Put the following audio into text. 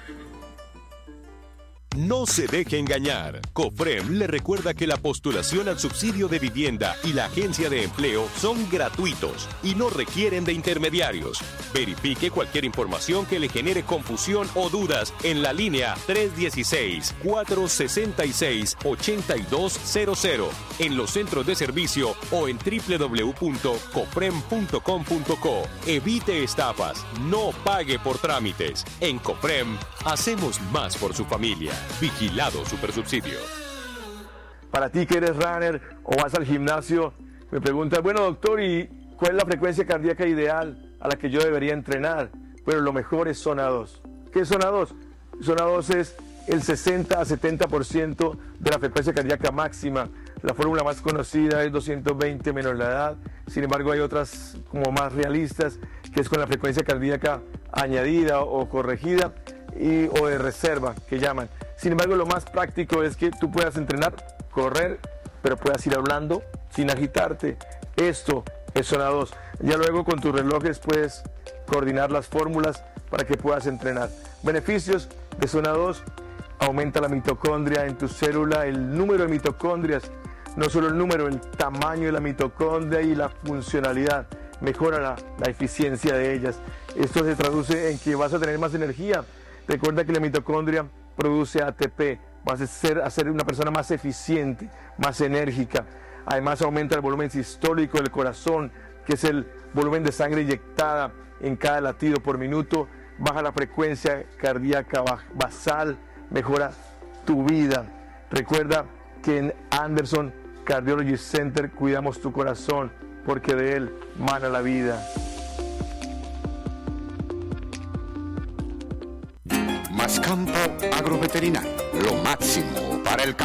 No se deje engañar. COFREM le recuerda que la postulación al subsidio de vivienda y la agencia de empleo son gratuitos y no requieren de intermediarios. Verifique cualquier información que le genere confusión o dudas en la línea 316-466-8200, en los centros de servicio o en www.cofrem.com.co. Evite estafas, no pague por trámites. En COFREM hacemos más por su familia. Vigilado Supersubsidio. Para ti que eres runner o vas al gimnasio, me preguntas, bueno doctor, ¿y cuál es la frecuencia cardíaca ideal a la que yo debería entrenar? Bueno, lo mejor es zona 2. ¿Qué es zona 2? Zona 2 es el 60 a 70% de la frecuencia cardíaca máxima. La fórmula más conocida es 220 menos la edad. Sin embargo, hay otras como más realistas, que es con la frecuencia cardíaca añadida o corregida o de reserva, que llaman. Sin embargo, lo más práctico es que tú puedas entrenar, correr, pero puedas ir hablando sin agitarte. Esto es zona 2. Ya luego con tus relojes puedes coordinar las fórmulas para que puedas entrenar. Beneficios de zona 2: aumenta la mitocondria en tu célula, el número de mitocondrias, no solo el número, el tamaño de la mitocondria y la funcionalidad. Mejora la eficiencia de ellas. Esto se traduce en que vas a tener más energía. Recuerda que la mitocondria produce ATP, vas a ser una persona más eficiente, más enérgica. Además aumenta el volumen sistólico del corazón, que es el volumen de sangre inyectada en cada latido por minuto. Baja la frecuencia cardíaca basal, mejora tu vida. Recuerda que en Anderson Cardiology Center cuidamos tu corazón, porque de él mana la vida. Mascampo Agroveterinario, lo máximo para el campo.